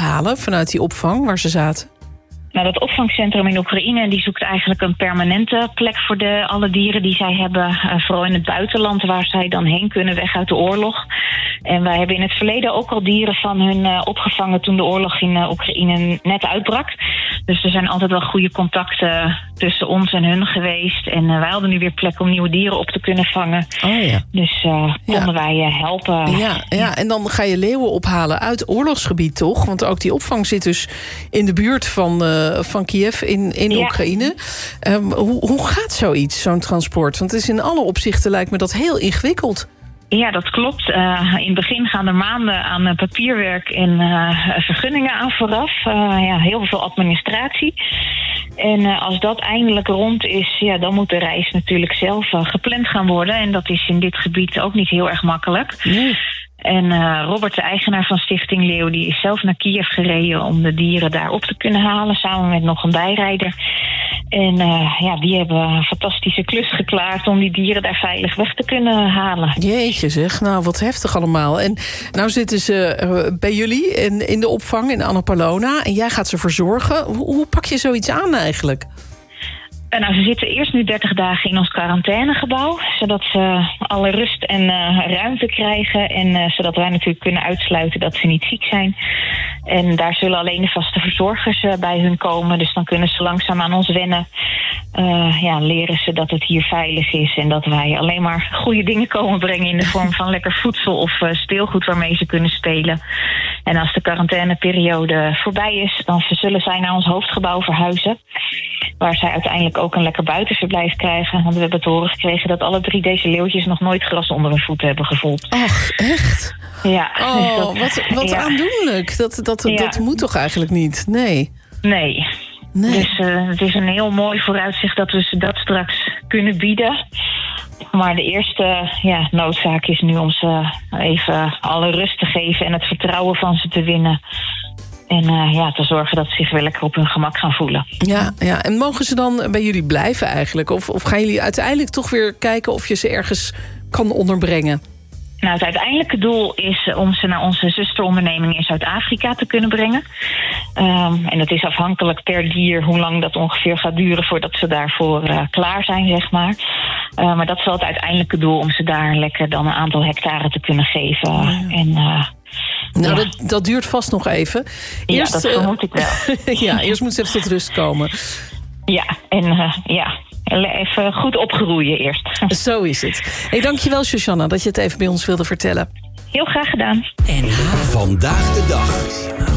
ophalen vanuit die opvang waar ze zaten? Nou, dat opvangcentrum in Oekraïne die zoekt eigenlijk een permanente plek voor alle dieren die zij hebben. Vooral in het buitenland waar zij dan heen kunnen, weg uit de oorlog. En wij hebben in het verleden ook al dieren van hun opgevangen toen de oorlog in Oekraïne net uitbrak. Dus er zijn altijd wel goede contacten tussen ons en hun geweest. En wij hadden nu weer plek om nieuwe dieren op te kunnen vangen. Oh ja. Dus konden wij helpen. Ja, en dan ga je leeuwen ophalen uit oorlogsgebied, toch? Want ook die opvang zit dus in de buurt van Kiev in Oekraïne. Hoe gaat zoiets, zo'n transport? Want het is in alle opzichten, lijkt me dat heel ingewikkeld. Ja, dat klopt. In het begin gaan er maanden aan papierwerk en vergunningen aan vooraf. Heel veel administratie. En als dat eindelijk rond is, dan moet de reis natuurlijk zelf gepland gaan worden. En dat is in dit gebied ook niet heel erg makkelijk. Nee. En Robert, de eigenaar van Stichting Leeuw, die is zelf naar Kiev gereden om de dieren daar op te kunnen halen, samen met nog een bijrijder. En die hebben een fantastische klus geklaard om die dieren daar veilig weg te kunnen halen. Jeetje zeg, nou wat heftig allemaal. En nou zitten ze bij jullie in de opvang in Annapolona en jij gaat ze verzorgen. Hoe pak je zoiets aan eigenlijk? Nou, ze zitten eerst nu 30 dagen in ons quarantainegebouw, zodat ze alle rust en ruimte krijgen en zodat wij natuurlijk kunnen uitsluiten dat ze niet ziek zijn. En daar zullen alleen de vaste verzorgers bij hun komen, dus dan kunnen ze langzaam aan ons wennen. Leren ze dat het hier veilig is en dat wij alleen maar goede dingen komen brengen in de vorm van lekker voedsel of speelgoed waarmee ze kunnen spelen. En als de quarantaineperiode voorbij is, dan zullen zij naar ons hoofdgebouw verhuizen, waar zij uiteindelijk ook een lekker buitenverblijf krijgen. Want we hebben te horen gekregen dat alle 3 deze leeuwtjes nog nooit gras onder hun voeten hebben gevoeld. Ach, echt? Ja. Oh, dus wat aandoenlijk. Dat moet toch eigenlijk niet? Nee. Dus het is een heel mooi vooruitzicht dat we ze dat straks kunnen bieden. Maar de eerste noodzaak is nu om ze even alle rust te geven en het vertrouwen van ze te winnen. En te zorgen dat ze zich weer lekker op hun gemak gaan voelen. Ja, en mogen ze dan bij jullie blijven eigenlijk? Of gaan jullie uiteindelijk toch weer kijken of je ze ergens kan onderbrengen? Nou, het uiteindelijke doel is om ze naar onze zusteronderneming in Zuid-Afrika te kunnen brengen. En dat is afhankelijk per dier hoe lang dat ongeveer gaat duren voordat ze daarvoor klaar zijn, zeg maar. Maar dat is wel het uiteindelijke doel, om ze daar lekker dan een aantal hectare te kunnen geven. Dat duurt vast nog even. Eerst, dat vermoed ik wel. Eerst moet ze even tot rust komen. Even goed opgroeien eerst. Zo is het. Hey, dankjewel, Shoshana, dat je het even bij ons wilde vertellen. Heel graag gedaan. En vandaag de dag.